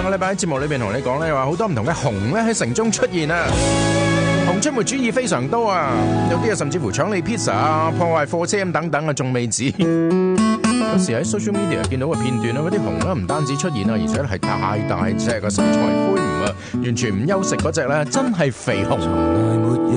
個禮拜喺節目裏邊同你講咧，話好多唔同嘅熊咧喺城中出現啊，熊出沒主義非常多啊，有啲啊甚至乎搶你 pizza 啊、破壞貨車咁等等啊，仲未止。有時喺 social media 見到嘅片段啊，嗰啲熊咧唔單止出現啊，而且係大隻個身材魁梧啊，完全唔休息嗰隻咧，真係肥熊。